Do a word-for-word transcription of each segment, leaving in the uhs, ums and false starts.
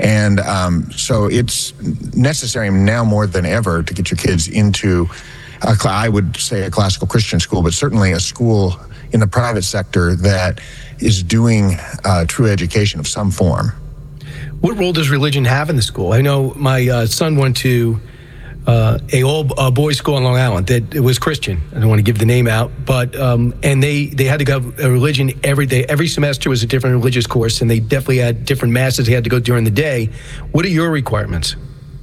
And um, so it's necessary now more than ever to get your kids into, a, I would say, a classical Christian school, but certainly a school in the private sector that is doing uh, true education of some form. What role does religion have in the school? I know my uh, son went to uh, a all uh, boys school on Long Island that it was Christian. I don't want to give the name out, but um, and they they had to go a religion every day. Every semester was a different religious course, and they definitely had different masses they had to go during the day. What are your requirements?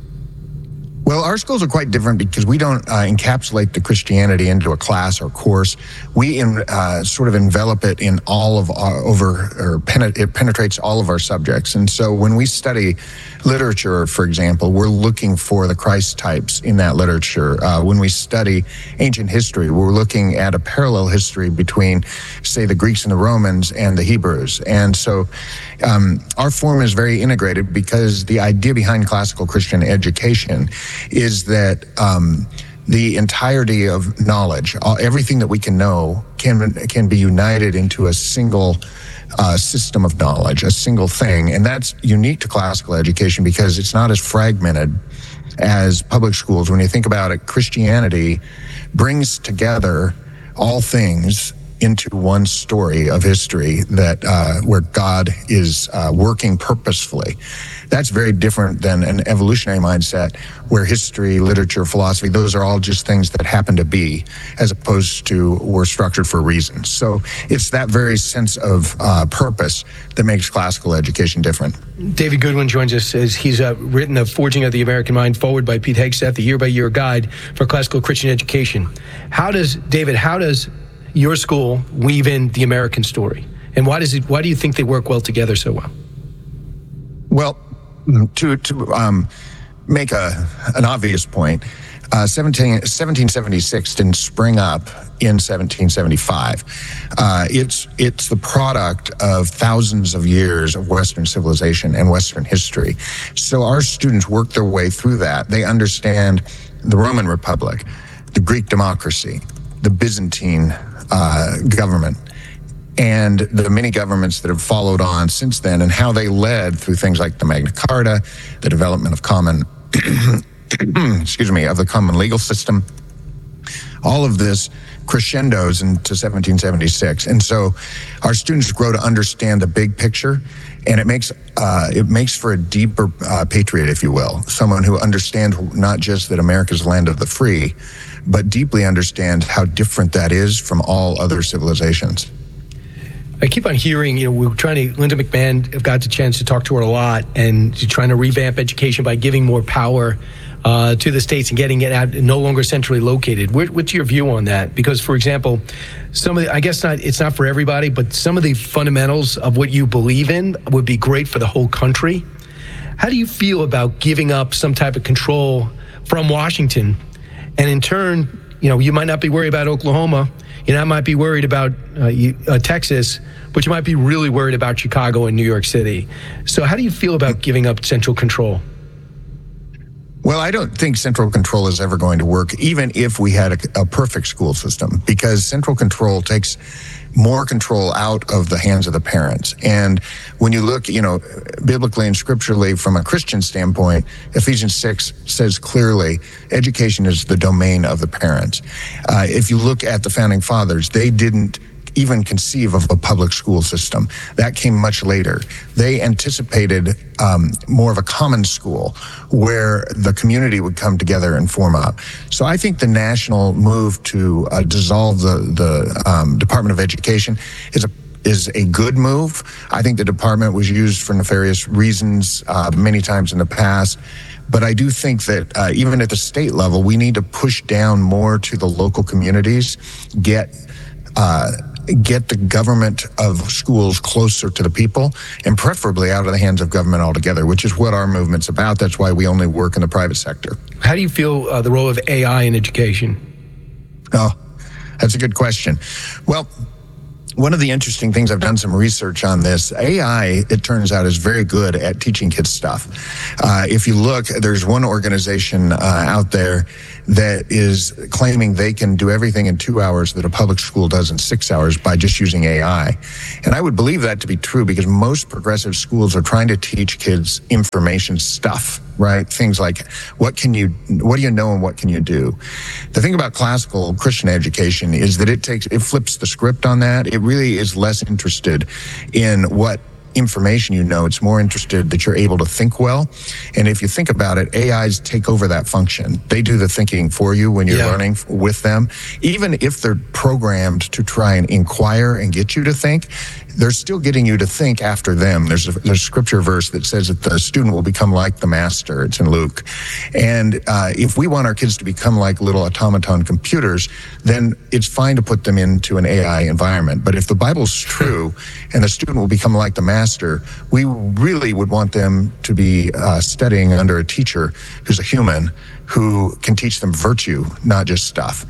Well, our schools are quite different because we don't uh, encapsulate the Christianity into a class or course. We in, uh, sort of envelop it in all of our over, or penet- it penetrates all of our subjects. And so when we study literature, for example, we're looking for the Christ types in that literature. Uh, when we study ancient history, we're looking at a parallel history between, say, the Greeks and the Romans and the Hebrews. And so um, our form is very integrated because the idea behind classical Christian education is that um, the entirety of knowledge, all, everything that we can know, can can be united into a single uh, system of knowledge, a single thing. And that's unique to classical education because it's not as fragmented as public schools. When you think about it, Christianity brings together all things into one story of history that uh, where God is uh, working purposefully. That's very different than an evolutionary mindset where history, literature, philosophy, those are all just things that happen to be, as opposed to were structured for reasons. So it's that very sense of uh, purpose that makes classical education different. David Goodwin joins us as he's uh, written The Forging of the American Mind, forward by Pete Hegseth, the year-by-year guide for classical Christian education. How does, David, how does your school weave in the American story? And why does it, why do you think they work well together so well? Well, to to um, make a an obvious point, uh, seventeen, seventeen seventy-six didn't spring up in seventeen seventy-five. Uh, it's it's the product of thousands of years of Western civilization and Western history. So our students work their way through that. They understand the Roman Republic, the Greek democracy, the Byzantine uh, government, and the many governments that have followed on since then, and how they led through things like the Magna Carta, the development of common, excuse me, of the common legal system. All of this crescendos into seventeen seventy-six, and so our students grow to understand the big picture, and it makes uh, it makes for a deeper uh, patriot, if you will, someone who understands not just that America's the land of the free, but deeply understands how different that is from all other civilizations. I keep on hearing, you know, we're trying to, Linda McMahon, I've got the chance to talk to her a lot, and she's trying to revamp education by giving more power uh, to the states and getting it out, no longer centrally located. What, what's your view on that? Because, for example, some of the, I guess not, it's not for everybody, but some of the fundamentals of what you believe in would be great for the whole country. How do you feel about giving up some type of control from Washington? And in turn, you know, you might not be worried about Oklahoma, you know, I might be worried about uh, you, uh, Texas, but you might be really worried about Chicago and New York City. So how do you feel about giving up central control? Well, I don't think central control is ever going to work, even if we had a, a perfect school system, because central control takes more control out of the hands of the parents. And when you look, you know, biblically and scripturally from a Christian standpoint, Ephesians six says clearly, education is the domain of the parents. Uh, if you look at the founding fathers, they didn't even conceive of a public school system. That came much later. They anticipated um, more of a common school where the community would come together and form up. So I think the national move to uh, dissolve the, the um, Department of Education is a is a good move. I think the department was used for nefarious reasons uh, many times in the past. But I do think that uh, even at the state level, we need to push down more to the local communities, get uh, get the government of schools closer to the people, and preferably out of the hands of government altogether, which is what our movement's about. That's why we only work in the private sector. How do you feel uh, the role of A I in education? Oh, that's a good question. Well, one of the interesting things, I've done some research on this. A I, it turns out, is very good at teaching kids stuff. Uh, if you look, there's one organization uh, out there that is claiming they can do everything in two hours that a public school does in six hours by just using A I. And I would believe that to be true because most progressive schools are trying to teach kids information stuff, right? Things like, what can you, what do you know and what can you do? The thing about classical Christian education is that it takes, it flips the script on that. It really is less interested in what information you know. It's more interested that you're able to think well. And if you think about it, A Is take over that function. They do the thinking for you when you're yeah. learning with them. Even if they're programmed to try and inquire and get you to think, they're still getting you to think after them. There's a, there's a scripture verse that says that the student will become like the master. It's in Luke. And uh, if we want our kids to become like little automaton computers, then it's fine to put them into an A I environment. But if the Bible's true and the student will become like the master, we really would want them to be uh, studying under a teacher who's a human, who can teach them virtue, not just stuff.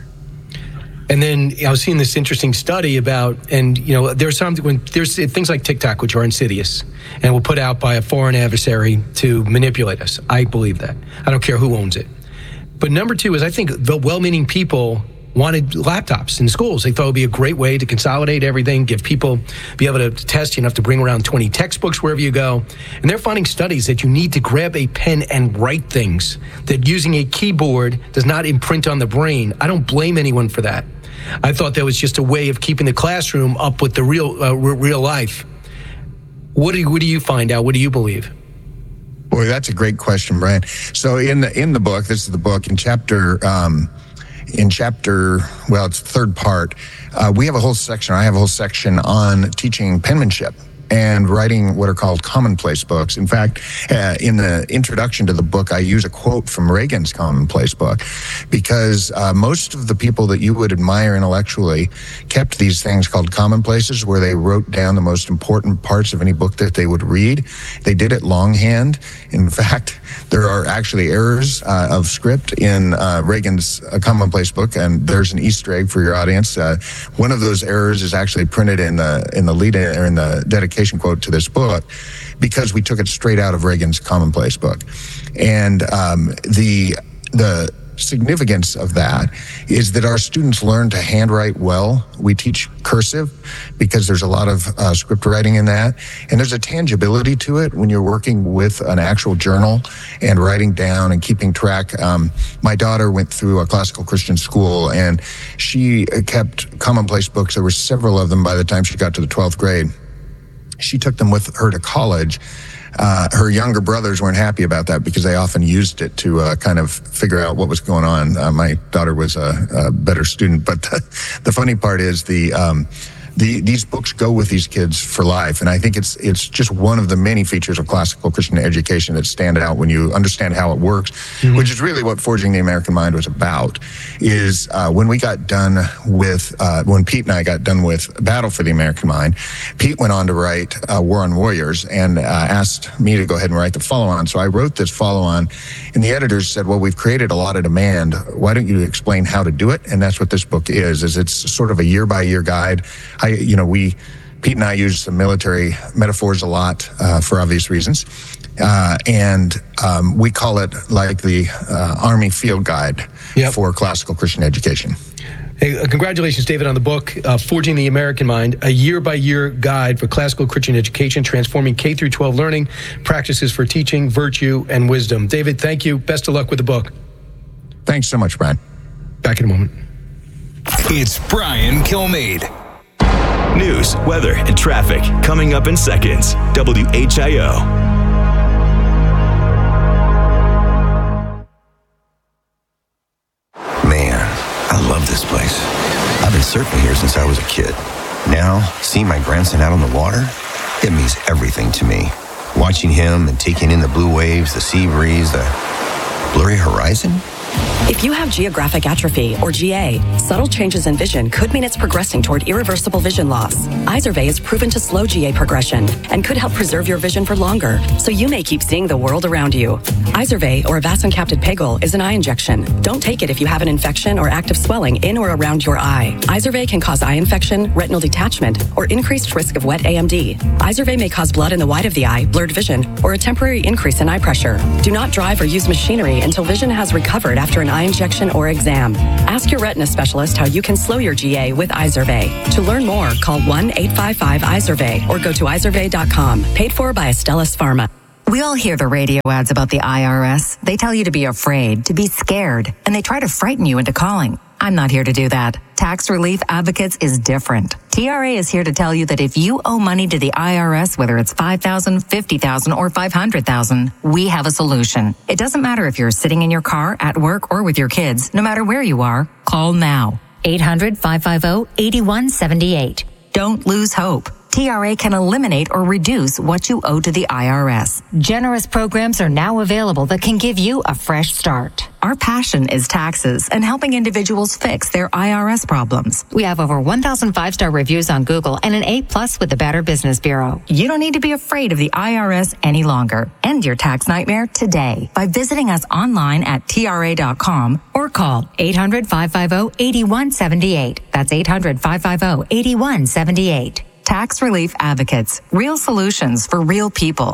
And then I was seeing this interesting study about, and you know, there's some when there's things like TikTok, which are insidious and were put out by a foreign adversary to manipulate us. I believe that. I don't care who owns it. But number two is, I think the well-meaning people wanted laptops in schools. They thought it would be a great way to consolidate everything, give people, be able to test. You don't have to bring around twenty textbooks wherever you go. And they're finding studies that you need to grab a pen and write things, that using a keyboard does not imprint on the brain. I don't blame anyone for that. I thought that was just a way of keeping the classroom up with the real uh, real life. What do you, what do you find out? What do you believe? Boy, that's a great question, Brian. So in the in the book, this is the book, in chapter, um, in chapter, well, it's the third part, uh, we have a whole section, I have a whole section on teaching penmanship and writing what are called commonplace books. In fact, uh, in the introduction to the book, I use a quote from Reagan's commonplace book, because uh, most of the people that you would admire intellectually kept these things called commonplaces, where they wrote down the most important parts of any book that they would read. They did it longhand. In fact, there are actually errors uh, of script in uh, Reagan's uh, commonplace book, and there's an Easter egg for your audience. Uh, one of those errors is actually printed in the in the lead or in the dedication quote to this book, because we took it straight out of Reagan's commonplace book. And um, the the significance of that is that our students learn to handwrite well. We teach cursive because there's a lot of uh, script writing in that, and there's a tangibility to it when you're working with an actual journal and writing down and keeping track. Um, my daughter went through a classical Christian school, and she kept commonplace books. There were several of them by the time she got to the twelfth grade. She took them with her to college. Uh, her younger brothers weren't happy about that because they often used it to uh, kind of figure out what was going on. Uh, my daughter was a, a better student, but the, the funny part is the um, the these books go with these kids for life, and I think it's it's just one of the many features of classical Christian education that stand out when you understand how it works, mm-hmm. which is really what Forging the American Mind was about. Is uh, when we got done with uh, when Pete and I got done with Battle for the American Mind, Pete went on to write uh, War on Warriors and uh, asked me to go ahead and write the follow-on. So I wrote this follow-on, and the editors said, "Well, we've created a lot of demand. Why don't you explain how to do it?" And that's what this book is. Is it's sort of a year-by-year guide. I, you know, we, Pete and I use the military metaphors a lot uh, for obvious reasons. Uh, and um, we call it like the uh, Army Field Guide yep. for classical Christian education. Hey, uh, congratulations, David, on the book, uh, Forging the American Mind, a year-by-year guide for classical Christian education, transforming K through twelve learning, practices for teaching, virtue, and wisdom. David, thank you. Best of luck with the book. Thanks so much, Brian. Back in a moment. It's Brian Kilmeade. News, weather, and traffic coming up in seconds. W H I O. Man, I love this place. I've been surfing here since I was a kid. Now, seeing my grandson out on the water, it means everything to me. Watching him and taking in the blue waves, the sea breeze, the blurry horizon, If you have geographic atrophy, or G A, subtle changes in vision could mean it's progressing toward irreversible vision loss. Izervay is proven to slow G A progression and could help preserve your vision for longer, so you may keep seeing the world around you. Izervay, or avacincaptad pegol, is an eye injection. Don't take it if you have an infection or active swelling in or around your eye. Izervay can cause eye infection, retinal detachment, or increased risk of wet A M D. Izervay may cause blood in the white of the eye, blurred vision, or a temporary increase in eye pressure. Do not drive or use machinery until vision has recovered after an eye injection or exam. Ask your retina specialist how you can slow your G A with Izervay. To learn more, call one eight five five Izervay or go to izervay dot com. Paid for by Astellas Pharma. We all hear the radio ads about the I R S. They tell you to be afraid, to be scared, and they try to frighten you into calling. I'm not here to do that. Tax Relief Advocates is different. T R A is here to tell you that if you owe money to the I R S, whether it's five thousand dollars, fifty thousand dollars, or five hundred thousand dollars, we have a solution. It doesn't matter if you're sitting in your car, at work, or with your kids. No matter where you are, call now. eight hundred, five five zero, eight one seven eight. Don't lose hope. T R A can eliminate or reduce what you owe to the I R S. Generous programs are now available that can give you a fresh start. Our passion is taxes and helping individuals fix their I R S problems. We have over one thousand five-star reviews on Google and an A plus with the Better Business Bureau. You don't need to be afraid of the I R S any longer. End your tax nightmare today by visiting us online at T R A dot com or call eight hundred, five five zero, eight one seven eight. That's eight hundred, five five zero, eight one seven eight. Tax Relief Advocates. Real solutions for real people.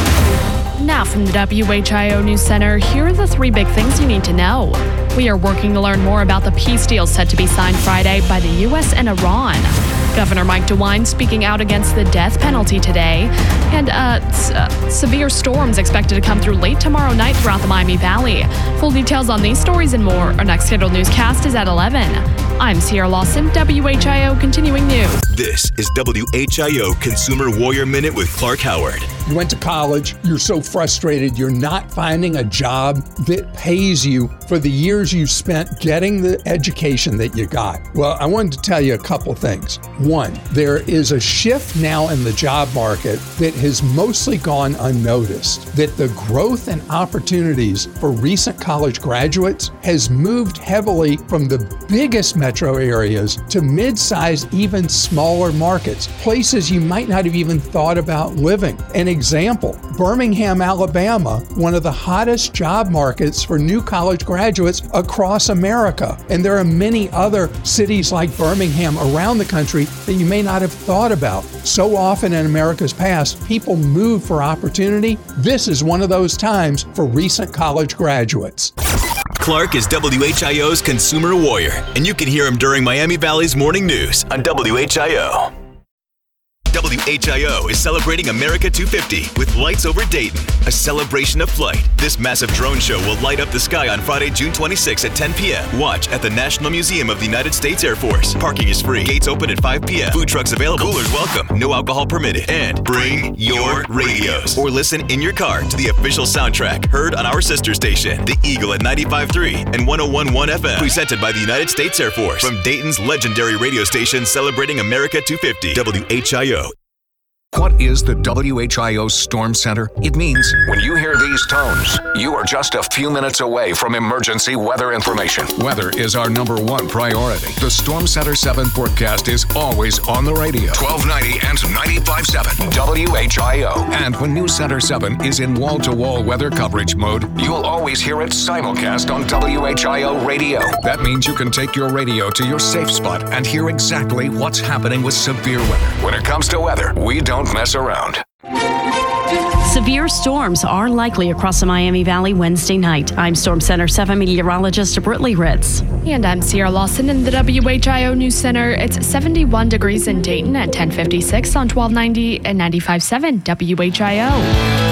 Now from the W H I O News Center, here are the three big things you need to know. We are working to learn more about the peace deal set to be signed Friday by the U S and Iran. Governor Mike DeWine speaking out against the death penalty today. And uh, s- uh, severe storms expected to come through late tomorrow night throughout the Miami Valley. Full details on these stories and more. Our next scheduled newscast is at eleven. I'm Sierra Lawson, W H I O Continuing News. This is W H I O Consumer Warrior Minute with Clark Howard. You went to college, you're so frustrated, you're not finding a job that pays you for the years you spent getting the education that you got. Well, I wanted to tell you a couple things. One, there is a shift now in the job market that has mostly gone unnoticed, that the growth and opportunities for recent college graduates has moved heavily from the biggest metro areas to mid-sized, even smaller markets, places you might not have even thought about living. An example, Birmingham, Alabama, one of the hottest job markets for new college graduates across America. And there are many other cities like Birmingham around the country that you may not have thought about. So often in America's past, people move for opportunity. This is one of those times for recent college graduates. Clark is W H I O's Consumer Warrior, and you can hear him during Miami Valley's Morning News on W H I O. W H I O is celebrating America two fifty with Lights Over Dayton, a celebration of flight. This massive drone show will light up the sky on Friday, June twenty-sixth at ten p.m. Watch at the National Museum of the United States Air Force. Parking is free. Gates open at five p.m. Food trucks available. Coolers welcome. No alcohol permitted. And bring your radios or listen in your car to the official soundtrack heard on our sister station, The Eagle at ninety-five point three and one oh one point one F M. Presented by the United States Air Force. From Dayton's legendary radio station celebrating America two fifty, W H I O. What is the W H I O Storm Center? It means when you hear these tones, you are just a few minutes away from emergency weather information. Weather is our number one priority. The Storm Center seven forecast is always on the radio. twelve ninety and ninety-five point seven W H I O. And when News Center seven is in wall-to-wall weather coverage mode, you'll always hear it simulcast on W H I O radio. That means you can take your radio to your safe spot and hear exactly what's happening with severe weather. When it comes to weather, we don't mess around. Severe storms are likely across the Miami Valley Wednesday night. I'm Storm Center seven meteorologist Brittany Ritz. And I'm Sierra Lawson in the W H I O News Center. It's seventy-one degrees in Dayton at ten fifty-six on twelve ninety and ninety-five point seven W H I O.